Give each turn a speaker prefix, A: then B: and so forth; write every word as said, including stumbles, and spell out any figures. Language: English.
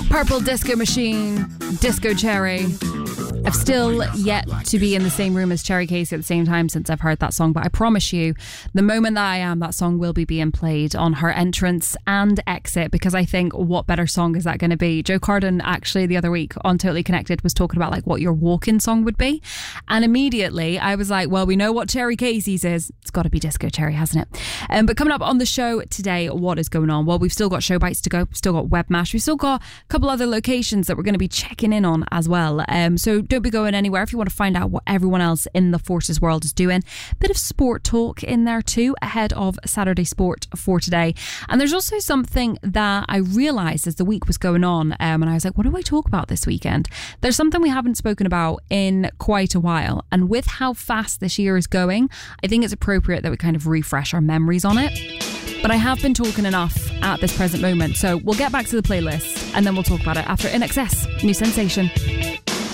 A: Purple Disco Machine, Disco Cherry. I've still yet to be in the same room as Cherry Casey at the same time since I've heard that song, but I promise you, the moment that I am, that song will be being played on her entrance and exit, because I think, what better song is that going to be? Joe Carden actually the other week on Totally Connected was talking about like what your walk-in song would be, and immediately I was like, well, we know what Cherry Casey's is. It's got to be Disco Cherry, hasn't it? Um, but coming up on the show today, what is going on? Well, we've still got show bites to go, we've still got Webmash, we've still got a couple other locations that we're going to be checking in on as well. Um, so don't be going anywhere if you want to find out what everyone else in the Forces world is doing. Bit of sport talk in there too ahead of Saturday Sport for today. And there's also something that I realised as the week was going on, um, and I was like, what do I talk about this weekend? There's something we haven't spoken about in quite a while, and with how fast this year is going, I think it's appropriate that we kind of refresh our memories on it. But I have been talking enough at this present moment, so we'll get back to the playlist and then we'll talk about it after I N X S, New Sensation.